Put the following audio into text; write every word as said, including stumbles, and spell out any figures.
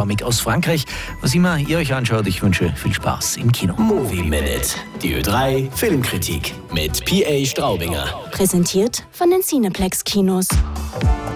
gleichnamig aus Frankreich. Was immer ihr euch anschaut, ich wünsche viel Spaß im Kino. Movie Minute, die Ö drei Filmkritik mit P A Straubinger. Präsentiert von den Cineplex Kinos.